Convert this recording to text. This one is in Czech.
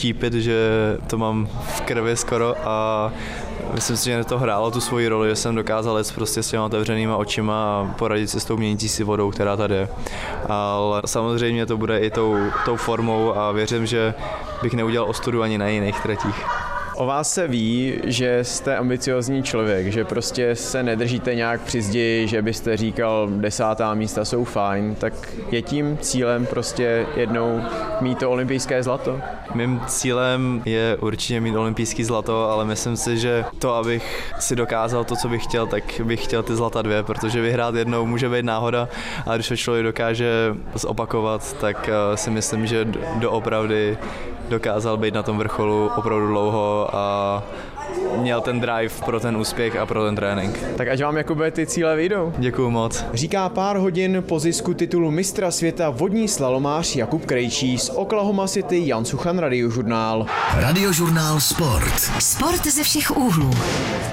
štípit, že to mám v krvi skoro a myslím si, že to hrálo tu svoji roli, že jsem dokázal jet prostě s těma otevřenýma očima a poradit si s tou měnící si vodou, která tady je. Ale samozřejmě to bude i tou formou a věřím, že bych neudělal ostudu ani na jiných tratích. O vás se ví, že jste ambiciozní člověk, že prostě se nedržíte nějak při zdi, že byste říkal 10. místa jsou fajn, tak je tím cílem prostě jednou mít to olympijské zlato? Mým cílem je určitě mít olympijský zlato, ale myslím si, že to, abych si dokázal to, co bych chtěl, tak bych chtěl ty zlata 2, protože vyhrát jednou může být náhoda a když to člověk dokáže zopakovat, tak si myslím, že doopravdy dokázal být na tom vrcholu opravdu dlouho a měl ten drive pro ten úspěch a pro ten trénink. Tak ať vám, Jakube, ty cíle vyjdou. Děkuju moc. Říká pár hodin po zisku titulu mistra světa vodní slalomář Jakub Krejčí z Oklahoma City, Jan Suchan, Radiožurnál. Radiožurnál Sport. Sport ze všech úhlů.